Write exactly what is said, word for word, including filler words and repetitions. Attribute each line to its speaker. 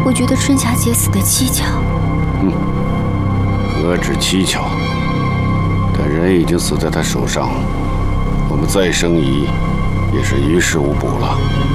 Speaker 1: 我觉得春霞姐死的蹊跷。
Speaker 2: 嗯，何止蹊跷？但人已经死在他手上，我们再生疑，也是于事无补了。